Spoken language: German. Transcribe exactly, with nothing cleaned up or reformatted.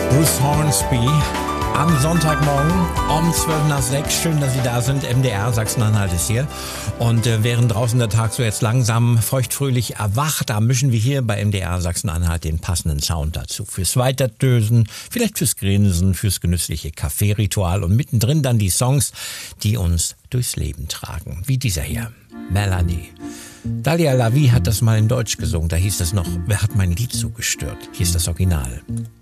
Bruce Hornsby am Sonntagmorgen um zwölf nach sechs. Schön, dass Sie da sind. M D R Sachsen-Anhalt ist hier. Und äh, während draußen der Tag so jetzt langsam feuchtfröhlich erwacht, da mischen wir hier bei M D R Sachsen-Anhalt den passenden Sound dazu. Fürs Weiterdösen, vielleicht fürs Grinsen, fürs genüssliche Kaffeeritual und mittendrin dann die Songs, die uns durchs Leben tragen. Wie dieser hier, Melanie. Dalia Lavi hat das mal in Deutsch gesungen. Da hieß es noch, wer hat mein Lied so gestört? Hier ist das Original.